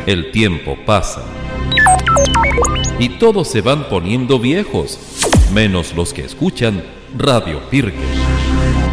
El tiempo pasa y todos se van poniendo viejos, menos los que escuchan Radio Pirque.